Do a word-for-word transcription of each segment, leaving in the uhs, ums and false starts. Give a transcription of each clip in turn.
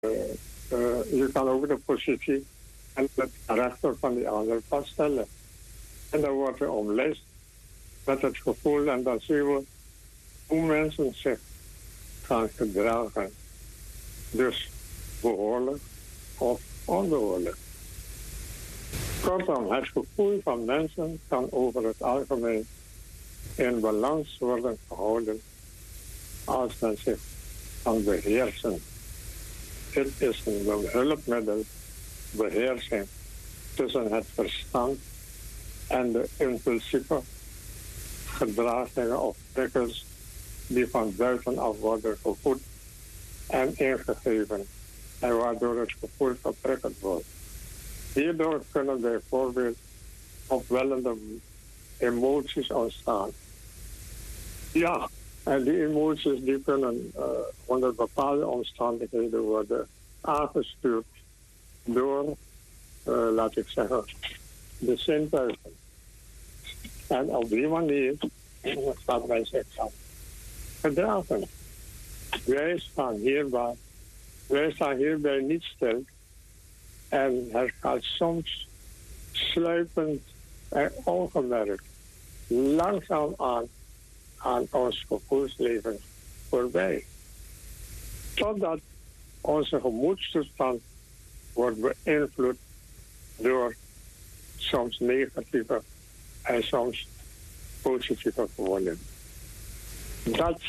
uh, je kan ook de positie en het karakter van die ander vaststellen. En dan wordt er omlijst met het gevoel en dan zien we hoe mensen zich gaan gedragen. Dus behoorlijk of onbehoorlijk. Kortom, het gevoel van mensen kan over het algemeen in balans worden gehouden als men zich kan beheersen. Dit is een hulpmiddel, beheersing, tussen het verstand en de impulsieve gedragingen of prikkels die van buitenaf worden gevoed en ingegeven en waardoor het gevoel geprikkeld wordt. Hierdoor kunnen bijvoorbeeld opwellende emoties ontstaan. Ja, en die emoties die kunnen uh, onder bepaalde omstandigheden worden aangestuurd door, uh, laat ik zeggen, de zintuigen. En op die manier gaat men zich dan gedragen. Wij staan hierbij, wij staan hierbij niet stil. En het gaat soms sluipend en ongemerkt langzaam aan, aan ons gevoelsleven voorbij. Totdat onze gemoedstoestand wordt beïnvloed door soms negatieve en soms positieve gewonnen. Dat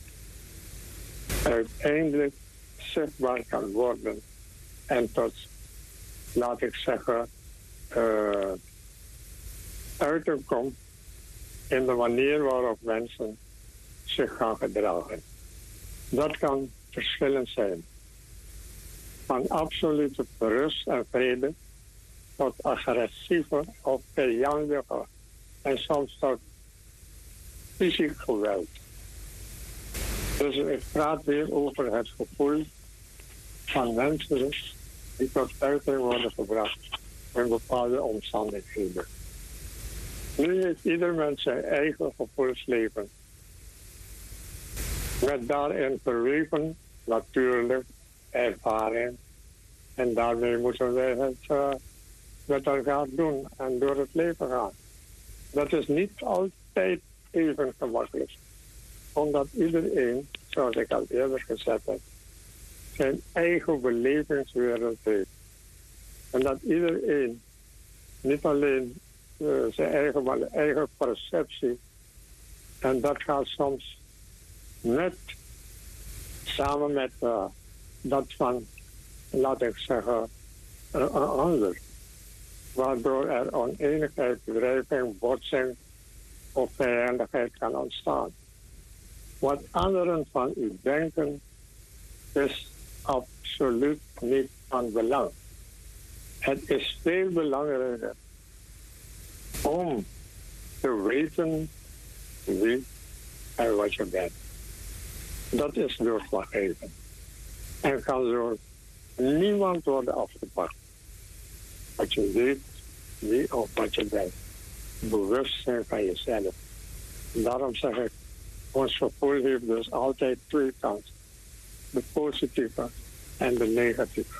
uiteindelijk zichtbaar kan worden en tot, laat ik zeggen, uh, uiten komt in de manier waarop mensen zich gaan gedragen. Dat kan verschillend zijn. Van absolute rust en vrede tot agressieve of vijandige en soms tot fysiek geweld. Dus ik praat weer over het gevoel van mensen die tot uiting worden gebracht in bepaalde omstandigheden. Nu heeft ieder mens zijn eigen gevoelsleven. Met daarin verweven natuurlijk ervaring. En daarmee moeten wij het uh, met elkaar doen en door het leven gaan. Dat is niet altijd even gemakkelijk. Omdat iedereen, zoals ik al eerder gezegd heb, zijn eigen belevingswereld heeft. En dat iedereen niet alleen uh, zijn eigen, maar eigen perceptie. En dat gaat soms net samen met uh, dat van, laat ik zeggen, uh, een ander. Waardoor er oneenigheid, bedreiging, botsing of vijandigheid kan ontstaan. Wat anderen van u denken is absoluut niet van belang. Het is veel belangrijker om te weten wie en wat je bent. Dat is doorslaggevend. En kan door niemand worden afgepakt. Wat je weet, wie of wat je bent. Bewust zijn van jezelf. Daarom zeg ik, ons gevoel heeft dus altijd twee kanten. De positieve en de negatieve.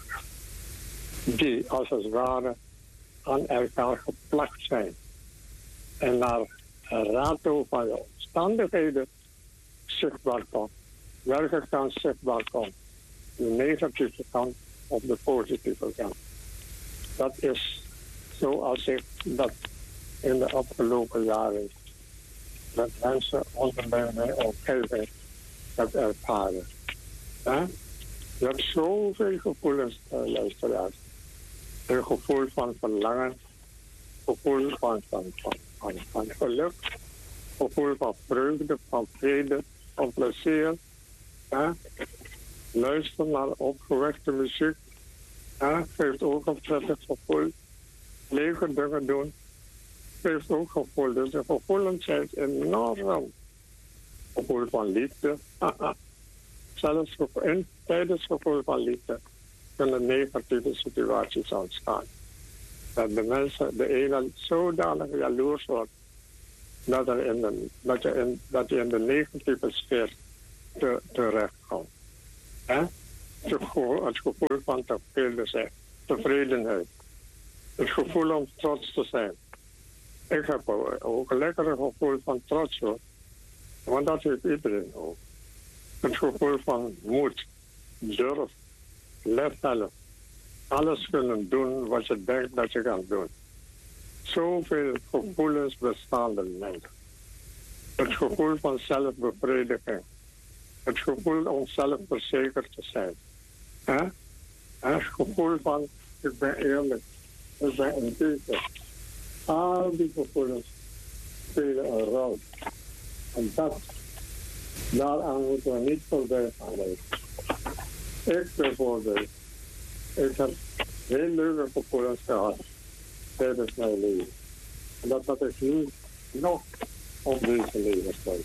Die als het ware aan elkaar geplakt zijn. En naar rato van de omstandigheden zichtbaar komt. Welke kant zichtbaar komt. De negatieve kant of de positieve kant. Dat is zoals ik dat in de afgelopen jaren met mensen onder mijn omgeving heb ervaren. Ja? Je hebt zoveel gevoelens, uh, luisteraars. Een gevoel van verlangen, gevoel van, van, van, van, van geluk, gevoel van vreugde, van vrede, van plezier. Ja? Luister naar opgewekte muziek. Ja? Geeft ook een prettig gevoel. Leuke dingen doen. Geeft ook gevoel. Dus de gevoelens zijn enorm. Gevoel van liefde. Zelfs in, tijdens het gevoel van liefde kunnen negatieve situaties ontstaan. Dat de mensen, de ene zodanig jaloers wordt dat, er in de, dat, je, in, dat je in de negatieve sfeer te, terechtkomt. Hè? Het gevoel, het gevoel van tevreden zijn, tevredenheid. Het gevoel om trots te zijn. Ik heb ook een lekkere gevoel van trots hoor. Want dat heeft iedereen ook. Het gevoel van moed, durf, lef hebben. Alles kunnen doen wat je denkt dat je kan doen. Zoveel gevoelens bestaan er niet. Het gevoel van zelfbevrediging. Het gevoel om zelfverzekerd te zijn. He? Het gevoel van, ik ben eerlijk, ik ben integer. Al die gevoelens spelen een rol. En dat, daaraan moeten we niet voorbij gaan leven. Ik bijvoorbeeld, ik heb heel leuke gevoelens gehad tijdens mijn leven. En dat had ik nu nog op deze levenstijd.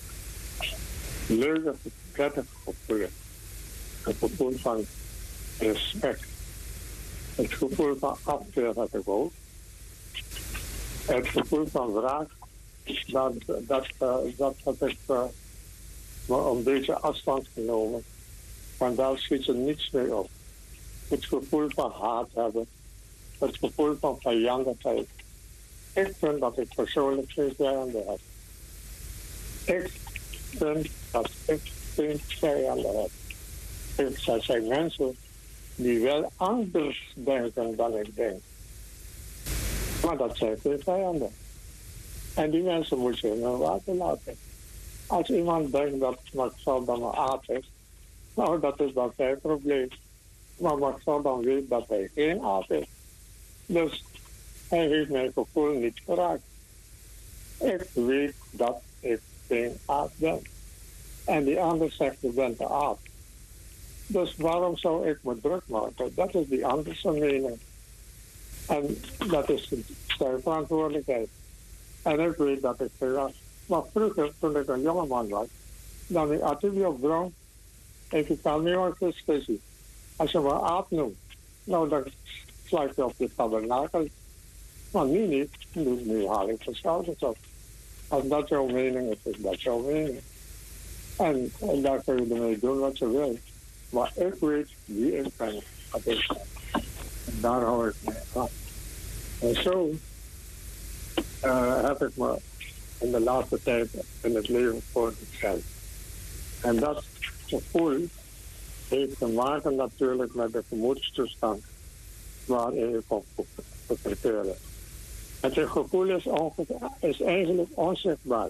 Leuke, prettige gevoelens. Het gevoel van respect. Het gevoel van afkeer had ik ook. Het gevoel van wraak, dat, dat, uh, dat had ik uh, een beetje afstand genomen. Want daar schiet er niets mee op. Het gevoel van haat hebben. Het gevoel van vijandigheid. Ik vind dat ik persoonlijk geen vijanden heb. Ik vind dat ik geen vijanden heb. Er zijn mensen die wel anders denken dan ik denk. Maar dat zijn geen vijanden. En die mensen moet je in hun water laten. Als iemand denkt dat Maxwell dan een aap is, nou dat is dan zijn probleem. Maar Maxwell dan weet dat hij geen aap is. Dus hij heeft mijn gevoel niet geraakt. Ik weet dat ik geen aap ben. En die ander zegt, je bent een aap. Dus waarom zou ik me druk maken? Dat is die andere mening. En dat is zijn verantwoordelijkheid. En ik weet dat ik was. Maar vroeger, toen ik een jongeman was, dan had ik op Brown. En ik kan niet meer discussie. Als je me aap noemt, nou dan sluit je op je tabernakel. Maar nu niet. Nu, nu haal ik de schouders op. Als dat jouw mening is, is dat jouw mening. En, en daar kun je ermee doen wat je wil. Maar ik weet wie ik ben. Dat is, en daar hou ik mee aan. En zo uh, heb ik me in de laatste tijd in het leven voorgesteld. En dat gevoel heeft te maken natuurlijk met de gemoedstoestand waarin ik op verkeerde. Het gevoel is, is eigenlijk onzichtbaar.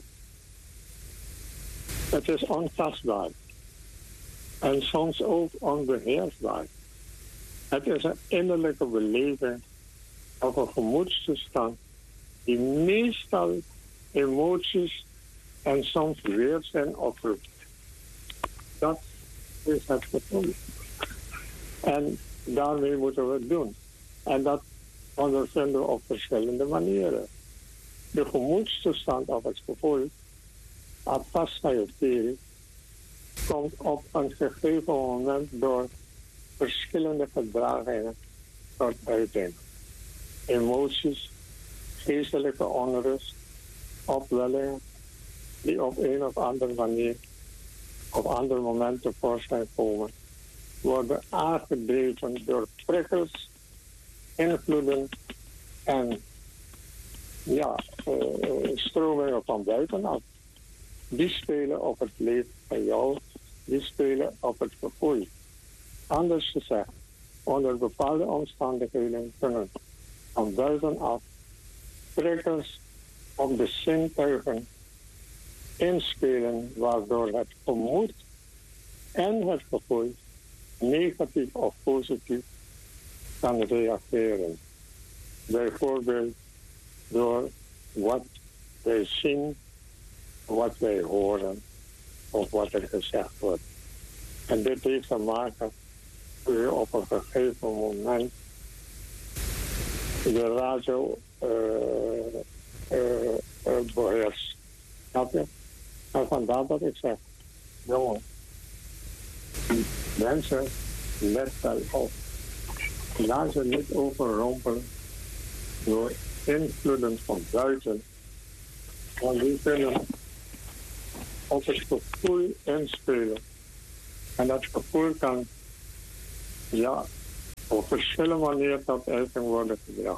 Het is ontastbaar. En soms ook onbeheersbaar. Het is een innerlijke beleving of een gemoedstoestand die meestal emoties en soms weerzin oproept. Dat is het gevoel. En daarmee moeten we het doen. En dat ondervinden we op verschillende manieren. De gemoedstoestand of het gevoel, afastheid, komt op een gegeven moment door verschillende gedragingen tot uiting. Emoties, geestelijke onrust, opwellingen die op een of andere manier op andere momenten tevoorschijn komen, worden aangedreven door prikkels, invloeden en ja, uh, stromingen van buitenaf. Die spelen op het leven van jou, die spelen op het gevoel. Anders gezegd, onder bepaalde omstandigheden kunnen van buitenaf prikkels op de zintuigen inspelen, waardoor het gemoed en het gevoel negatief of positief kan reageren. Bijvoorbeeld door wat wij zien, wat wij horen of wat er gezegd wordt. En dit heeft te maken dat je op een gegeven moment de radio uh, uh, uh, beheerst. Snap je? En vandaar dat ik zeg, jongen, mensen, let wel op. Laat ze niet overrompelen door invloeden van buiten. Want die kunnen op het gevoel inspelen. En dat gevoel kan ja, op verschillende manieren tot uiting worden gebracht.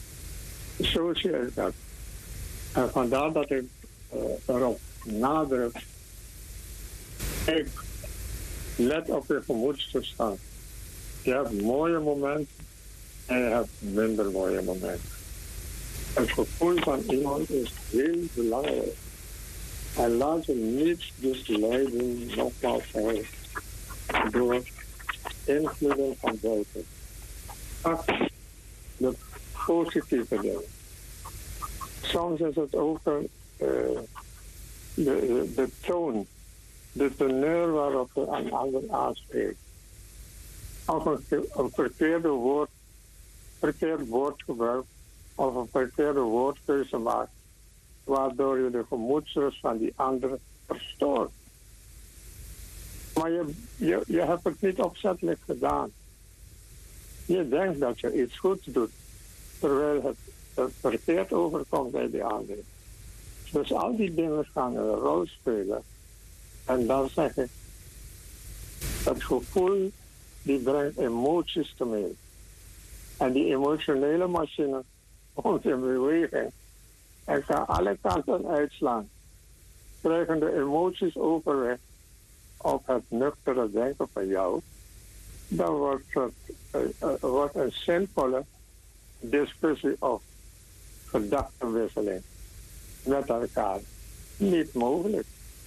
Zo zie ik dat. En vandaar dat ik uh, erop nadruk. Ik let op je gemoedstoestand. Je hebt mooie momenten en je hebt minder mooie momenten. Het gevoel van iemand is heel belangrijk. En laat je niet dus leiden, nogmaals zeggen, door invloeden van buiten. Pak de positieve dingen. Soms is het ook een, uh, de, de, de toon, de teneur waarop je een ander aanspreekt. Of een, een verkeerde woord, verkeerd woordgebruik of een verkeerde woordkeuze maakt, waardoor je de gemoedsrust van die ander verstoort. Maar je, je, je hebt het niet opzettelijk gedaan. Je denkt dat je iets goeds doet, terwijl het, het verkeerd overkomt bij die ander. Dus al die dingen gaan een rol spelen. En dan zeg ik, het gevoel die brengt emoties te mee. En die emotionele machine komt in beweging en kan alle kanten uitslaan. Krijgen de emoties overweg op het nuchtere denken van jou, dan wordt het uh, uh, wordt een zinvolle discussie of gedachtenwisseling met elkaar niet mogelijk.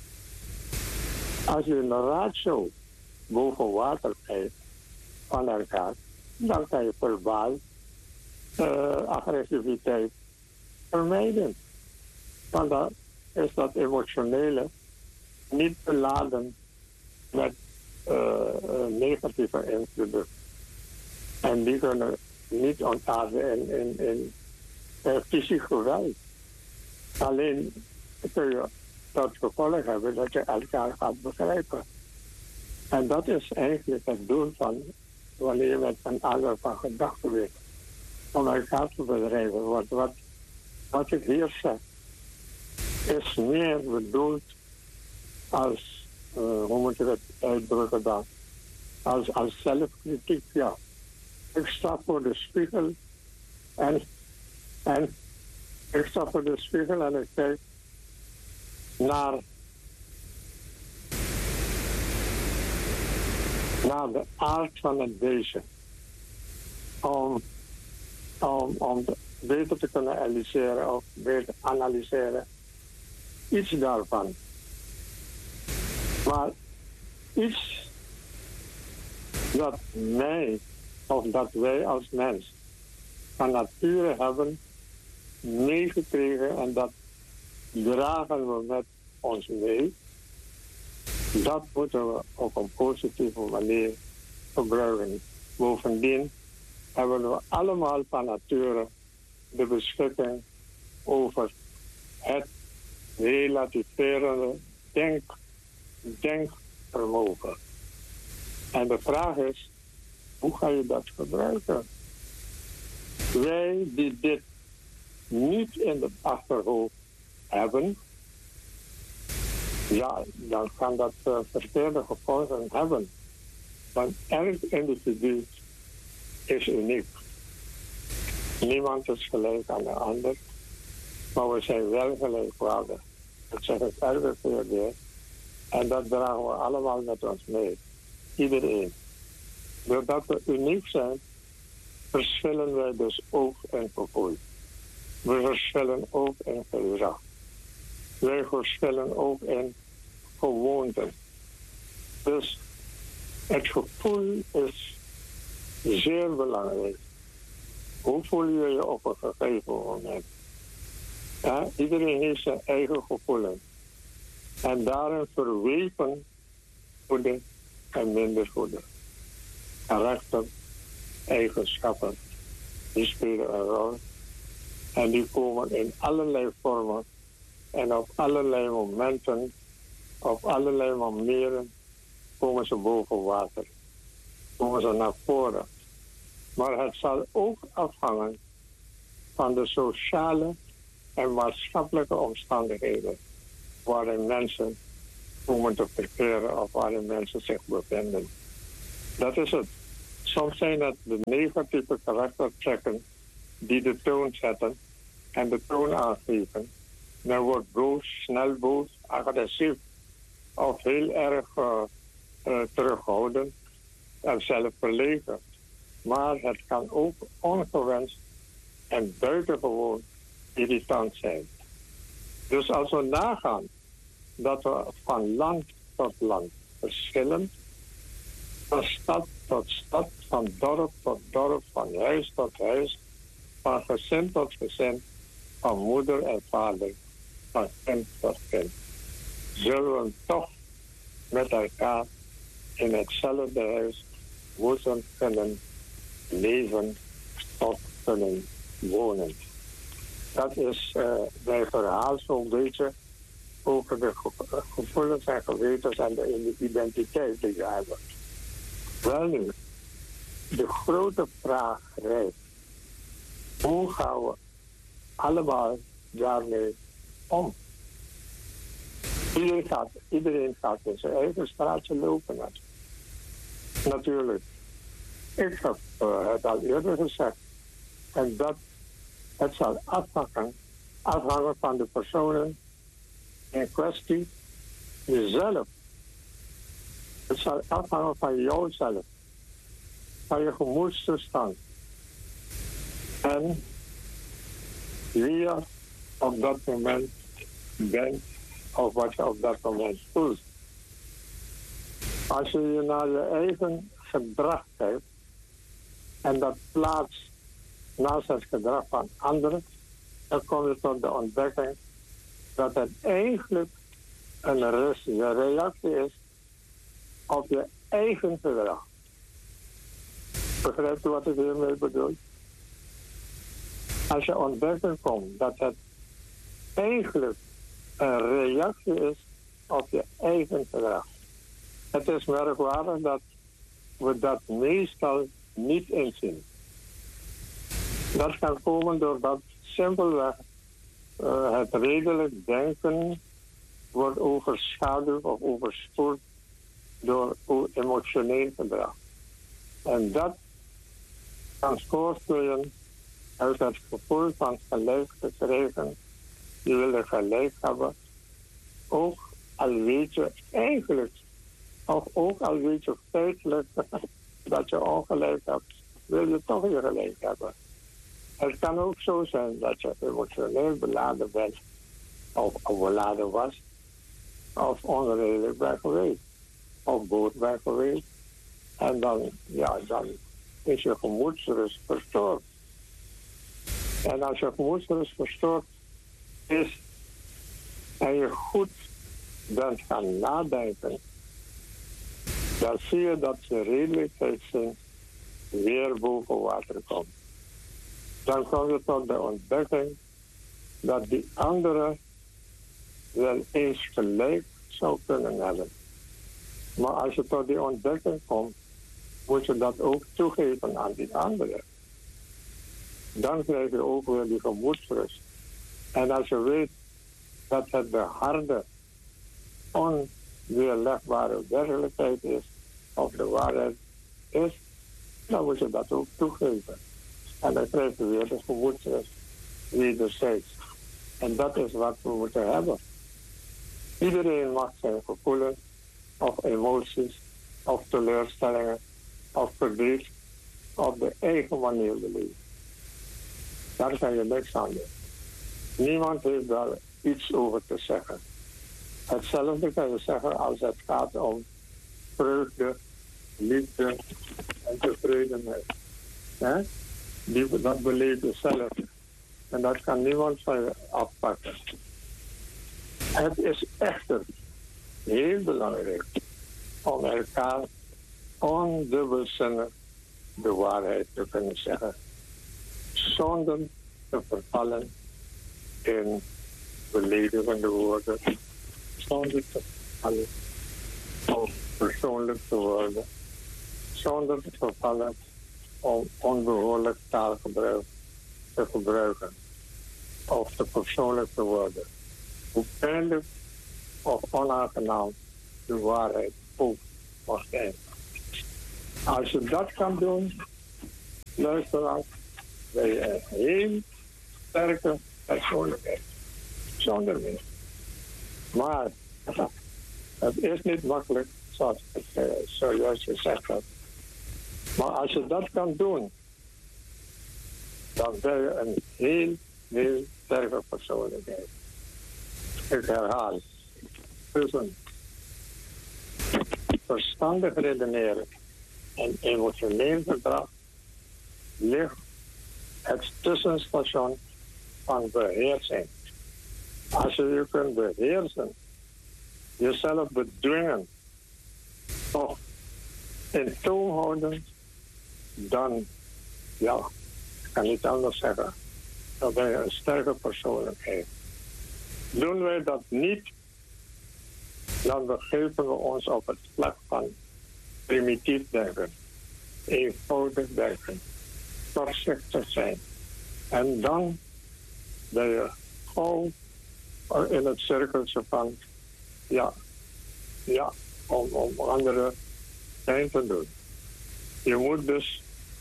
Als je een ratio boven water kijkt van elkaar, dan kan je verbaal uh, agressiviteit vermijden. Want dan is dat emotionele niet beladen met uh, negatieve invloeden. En die kunnen niet ontaarden in, in, in uh, fysiek geweld. Alleen kun je tot gevolg hebben dat je elkaar gaat begrijpen. En dat is eigenlijk het doel van wanneer je met een ander van gedachten weet. Om elkaar te bedrijven. Want wat, wat ik hier zeg is meer bedoeld als, uh, hoe moet ik het uitdrukken dan? Als, als zelfkritiek, ja. Ik sta voor de spiegel en, en ik sta voor de spiegel en ik kijk naar, naar de aard van het beestje. Om, om, om beter te kunnen analyseren of beter analyseren. Iets daarvan. Maar iets dat mij of dat wij als mens van nature hebben meegekregen en dat dragen we met ons mee, dat moeten we op een positieve manier gebruiken. Bovendien hebben we allemaal van nature de beschikking over het relativerende denk, denkvermogen. En de vraag is, hoe ga je dat gebruiken? Wij die dit niet in het achterhoofd hebben, ja, dan kan dat uh, verkeerde gevolgen hebben. Want elk individu is uniek. Niemand is gelijk aan de ander, maar we zijn wel gelijkwaardig. Dat zeg ik elke keer weer. En dat dragen we allemaal met ons mee. Iedereen. Doordat we uniek zijn, verschillen wij dus ook in gevoel. We verschillen ook in gedrag. Wij verschillen ook in gewoonten. Dus het gevoel is zeer belangrijk. Hoe voel je je op een gegeven moment? Ja, iedereen heeft zijn eigen gevoelens. En daarin verweven goede en minder goede. Karakter, eigenschappen, die spelen een rol. En die komen in allerlei vormen en op allerlei momenten, op allerlei manieren komen ze boven water. Komen ze naar voren. Maar het zal ook afhangen van de sociale en maatschappelijke omstandigheden waarin mensen komen te verkeren of waarin mensen zich bevinden. Dat is het. Soms zijn het de negatieve karaktertrekken die de toon zetten en de toon aangeven. Men wordt boos, snel boos, agressief of heel erg uh, uh, terughoudend en zelfverlegen. Maar het kan ook ongewenst en buitengewoon irritant zijn. Dus als we nagaan dat we van land tot land verschillen, van stad tot stad, van dorp tot dorp, van huis tot huis, van gezin tot gezin, van moeder en vader, van kind tot kind, zullen we toch met elkaar in hetzelfde huis moeten kunnen leven of kunnen wonen. Dat is uh, mijn verhaal zo'n beetje over de ge- gevoelens en gewetens en de identiteit die je hebben. Wel nu, de grote vraag rijst, hoe gaan we allemaal daarmee om? Iedereen gaat, iedereen gaat in zijn eigen straatje lopen. Natuurlijk. Ik heb uh, het al eerder gezegd. En dat het zal afhangen, afhangen van de personen in kwestie, jezelf. Het zal afhangen van jouzelf, van je gemoedstoestand. En wie je op dat moment bent of wat je op dat moment voelt. Als je je naar je eigen gedrag kijkt en dat plaatst naast het gedrag van anderen, dan kom je tot de ontdekking dat het eigenlijk een reactie is op je eigen gedrag. Begrijpt u wat ik hiermee bedoel? Als je ontdekking komt dat het eigenlijk een reactie is op je eigen gedrag. Het is merkwaardig dat we dat meestal niet inzien. Dat kan komen doordat simpelweg uh, het redelijk denken wordt overschaduwd of overspoeld door emotioneel gedrag. En dat kan voortvloeien uit het gevoel van gelijk te krijgen. Je wil er gelijk hebben. Ook al weet je eigenlijk, of ook al weet je feitelijk dat je ongelijk hebt, wil je toch je gelijk hebben. Het kan ook zo zijn dat je emotioneel beladen bent, of, of beladen was, of onredelijk bent geweest, of boos bent geweest. En dan, ja, dan is je gemoedsrust verstoord. En als je gemoedsrust verstoord is en je goed bent gaan nadenken, dan zie je dat je redelijkheidszin weer boven water komt. Dan kom je tot de ontdekking dat die andere wel eens gelijk zou kunnen hebben. Maar als je tot die ontdekking komt, moet je dat ook toegeven aan die andere. Dan krijg je ook weer die gemoedsrust. En als je weet dat het de harde, onweerlegbare werkelijkheid is, of de waarheid is, dan moet je dat ook toegeven. En dan krijg je weer de gemoedsrust wederzijds. En dat is wat we moeten hebben. Iedereen mag zijn gevoelens, of emoties, of teleurstellingen, of verdriet op de eigen manier beleven. Daar kan je niks aan doen. Niemand heeft daar iets over te zeggen. Hetzelfde kan je zeggen als het gaat om vreugde, liefde en tevredenheid. He? Die, dat beleef je zelf. En dat kan niemand van je afpakken. Het is echter heel belangrijk om elkaar ondubbelzinnig de waarheid te kunnen zeggen, zonder te vervallen in beledigende woorden, zonder te vervallen om persoonlijk te worden, zonder te vervallen om onbehoorlijk taalgebruik te gebruiken of te persoonlijk te worden. Hoe pijnlijk of onaangenaam de waarheid ook mag zijn. Als je dat kan doen, luisteraar, ben je een heel sterke persoonlijkheid. Zonder meer. Maar het is niet makkelijk, zoals ik uh, zojuist gezegd heb. Maar als je dat kan doen, dan ben je een heel, heel sterke persoonlijkheid. Ik herhaal. Tussen verstandig redeneren en emotioneel gedrag ligt het tussenstation van beheersing. Als je je kunt beheersen, jezelf bedwingen, of in toom houden, dan, ja, ik kan niet anders zeggen, dan ben je een sterke persoonlijkheid. Doen wij dat niet, dan begeven we ons op het vlak van primitief denken, eenvoudig denken, kortzichtig zijn. En dan ben je gauw in het cirkeltje van, ja, ja, om, om andere pijn te doen. Je moet dus,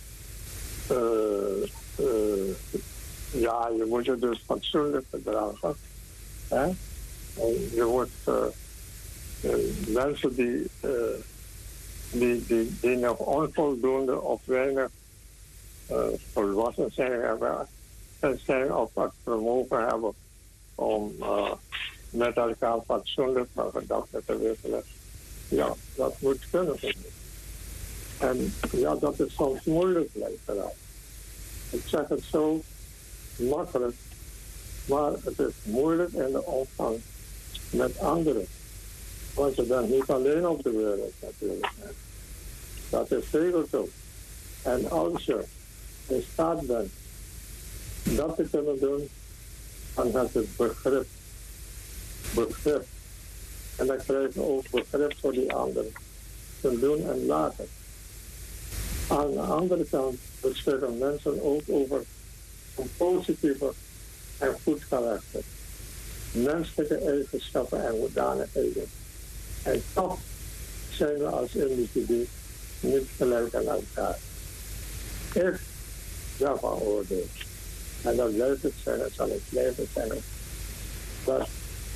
uh, uh, ja, je moet je dus fatsoenlijk gedragen. Hè? En je moet uh, uh, mensen die, uh, die, die, die nog onvoldoende of weinig uh, volwassen zijn, hebben, zijn of het vermogen hebben om uh, met elkaar fatsoenlijk van gedachten te wisselen. Ja, dat moet kunnen. En ja, dat is soms moeilijk, luisteraar. Ik zeg het zo makkelijk, maar het is moeilijk in de omgang met anderen. Want je bent niet alleen op de wereld natuurlijk. Dat is zeker zo. En als je in staat bent dat te kunnen doen, dan heb je begrip. Begrip. En dan krijg je ook begrip voor die anderen. Te doen en laten. Aan de andere kant beschikken mensen ook over een positieve en goed karakter. Menselijke eigenschappen en hoedanigheden. En toch zijn we als individu niet gelijk aan elkaar. Ik daarvan oordeel. En dat blijft het zijn, dat zal het blijven zijn. Dat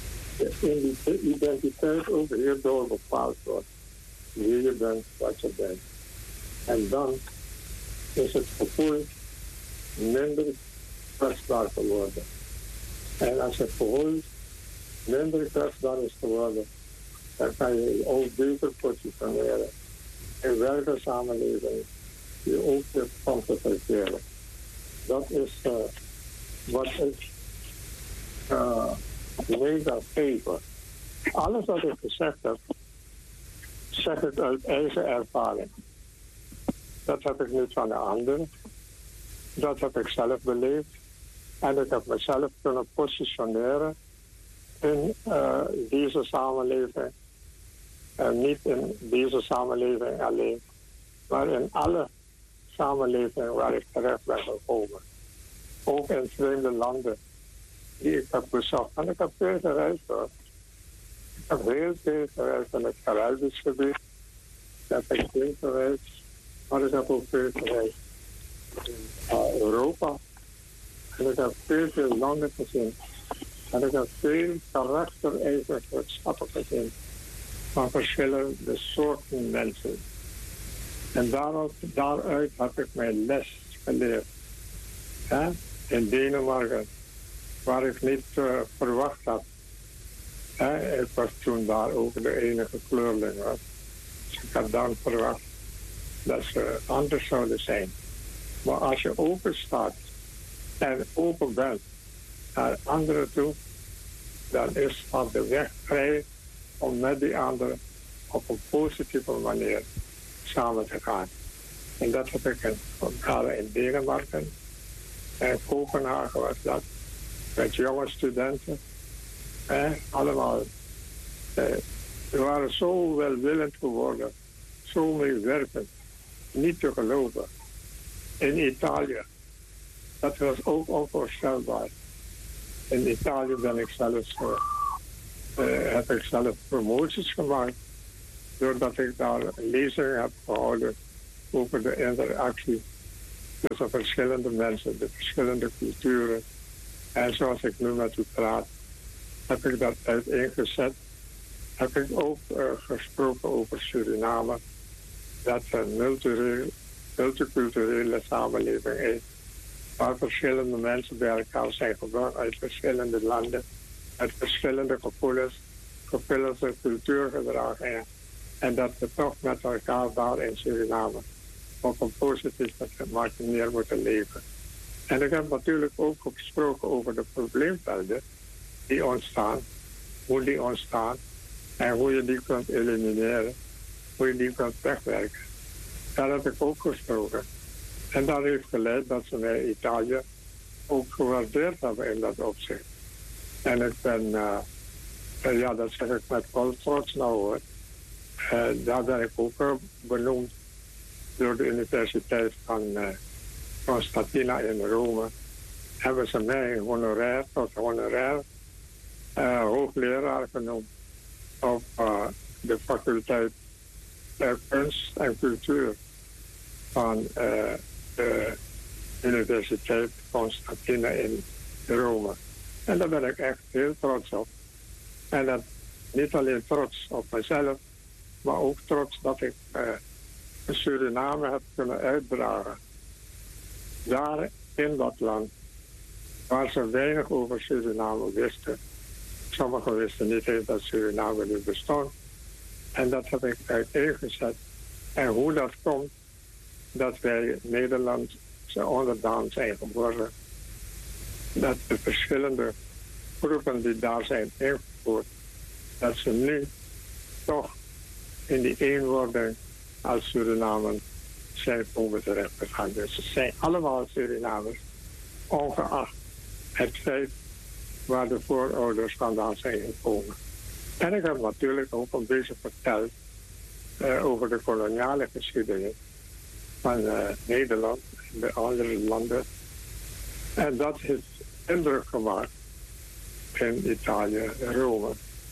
de identiteit ook hierdoor bepaald wordt. Wie je bent, wat je bent. En dan is het gevoel minder kwetsbaar geworden. En als het gevoel minder kwetsbaar is geworden, dan kan je je ook beter positioneren in welke samenleving je ook weer komt te verkeren. Dat is uh, wat ik uh, mega geven. Alles wat ik gezegd heb, zeg ik uit eigen ervaring. Dat heb ik niet van de anderen. Dat heb ik zelf beleefd. En ik heb mezelf kunnen positioneren in uh, deze samenleving. En niet in deze samenleving alleen, maar in alle samenlevingen waar ik terecht ben gekomen. Ook in vreemde landen die ik heb bezocht. En ik heb veel gereisd hoor. Ik heb heel veel gereisd in het Caribisch gebied. Ik heb ik veel gereisd. Maar ik heb ook veel gereisd in uh, Europa. En ik heb veel, veel landen gezien. En ik heb veel karaktereigenschappen gezien van verschillende soorten mensen. En daaruit, daaruit heb ik mijn les geleerd. Ja? In Denemarken, waar ik niet uh, verwacht had. Ja? Ik was toen daar ook de enige kleurling was. Dus ik had dan verwacht dat ze anders zouden zijn. Maar als je open staat en open bent naar anderen toe, dan is van de weg vrij om met die anderen op een positieve manier samen te gaan. En dat heb ik gedaan in Denemarken. En Kopenhagen was dat. Met jonge studenten. Eh, allemaal. Eh, we waren zo welwillend geworden. Zo meewerkend. Niet te geloven. In Italië. Dat was ook onvoorstelbaar. In Italië ben ik zelfs, uh, uh, heb ik zelf promoties gemaakt. Doordat ik daar lezingen heb gehouden over de interactie tussen verschillende mensen, de verschillende culturen. En zoals ik nu met u praat, heb ik dat uiteengezet. Heb ik ook uh, gesproken over Suriname, dat een multiculturele, multiculturele samenleving is, waar verschillende mensen bij elkaar zijn gebracht uit verschillende landen, uit verschillende gevoelens, gevoelens en cultuurgedragingen. En dat we toch met elkaar daar in Suriname op een positieve manier moeten leven. En ik heb natuurlijk ook gesproken over de probleemvelden die ontstaan, hoe die ontstaan en hoe je die kunt elimineren, hoe je die kunt wegwerken. Daar heb ik ook gesproken. En dat heeft geleid dat ze mij Italië ook gewaardeerd hebben in dat opzicht. En ik ben, uh, uh, ja, dat zeg ik met vol trots nou hoor. Uh, daar ben ik ook uh, benoemd door de Universiteit van uh, Constantina in Rome. Hebben ze mij honorair tot honorair uh, hoogleraar genoemd op uh, de faculteit uh, kunst en cultuur van uh, de Universiteit Constantina in Rome. En daar ben ik echt heel trots op. En dat niet alleen trots op mezelf, maar ook trots dat ik uh, Suriname heb kunnen uitdragen. Daar in dat land, waar ze weinig over Suriname wisten. Sommigen wisten niet eens dat Suriname nu bestond. En dat heb ik uiteengezet. En hoe dat komt, dat wij Nederlandse onderdaan zijn geworden. Dat de verschillende groepen die daar zijn ingevoerd, dat ze nu toch in die eenwording als Surinamers zijn komen terecht gegaan. Dus ze zijn allemaal Surinamers, ongeacht het feit waar de voorouders vandaan zijn gekomen. En ik heb natuurlijk ook een beetje verteld uh, over de koloniale geschiedenis van uh, Nederland en de andere landen. En dat heeft indruk gemaakt in Italië, Rome.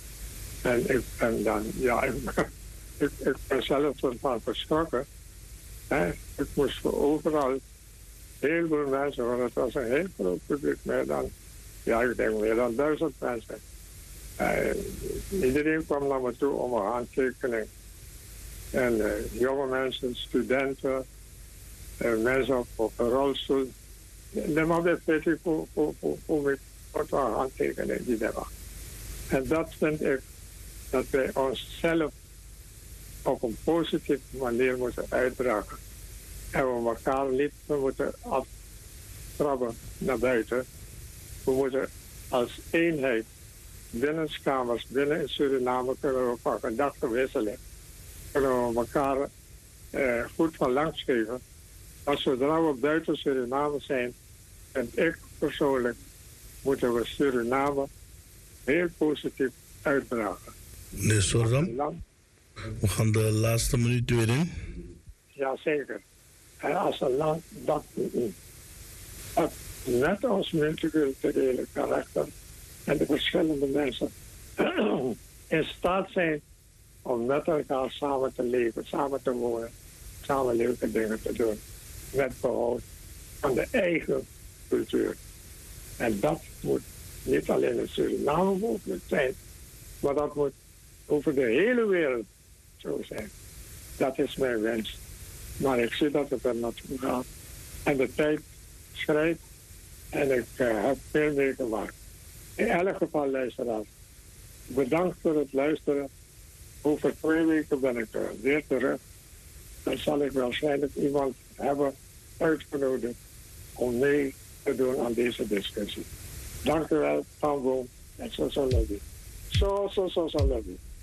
En ik ben dan, ja, ik, ik, ik ben zelf ervan verschrokken. Hè? Ik moest voor overal heel veel mensen, want het was een heel groot publiek, meer dan, ja, ik denk meer dan duizend mensen. Uh, iedereen kwam naar me toe om een handtekening. En uh, jonge mensen, studenten, uh, mensen op, op een rolstoel. De man heeft beetje voor, voor, voor, voor me wat een handtekening die er was. En dat vind ik dat wij onszelf op een positieve manier moeten uitdragen. En we elkaar niet we moeten aftrappen naar buiten. We moeten als eenheid binnenskamers, binnen in Suriname kunnen we van gedachten wisselen. Kunnen we elkaar eh, goed van langs geven. Als zodra we buiten Suriname zijn, vind ik persoonlijk, moeten we Suriname heel positief uitdragen. Meneer Soram, we gaan de laatste minuut weer in. Jazeker. En als een land dat uh, met ons multiculturele karakter en de verschillende mensen in staat zijn om met elkaar samen te leven, samen te wonen, samen leuke dingen te doen, met behoud van de eigen cultuur. En dat moet niet alleen in Suriname mogelijk zijn, maar dat moet over de hele wereld zo zijn. Dat is mijn wens. Maar ik zie dat het er naartoe gaat. En de tijd schrijft. En ik uh, heb veel meegemaakt. In elk geval, luisteraars. Bedankt voor het luisteren. Over twee weken ben ik uh, weer terug. Dan zal ik waarschijnlijk iemand hebben uitgenodigd om mee te doen aan deze discussie. Dank u wel, Tambo. En zo zal het. Zo, zo, zo zal het.